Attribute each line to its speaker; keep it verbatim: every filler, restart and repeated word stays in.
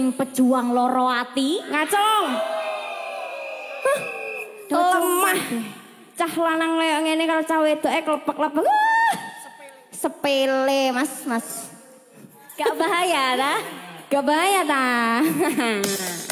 Speaker 1: pejuang loro ati.
Speaker 2: Ngacong. Hah, lemah. Cah lanang leo ngene karo cah wedok e klepek-lepek. Sepele, Mas, Mas.
Speaker 1: Gak bahaya dah.
Speaker 2: Gak bahaya ta.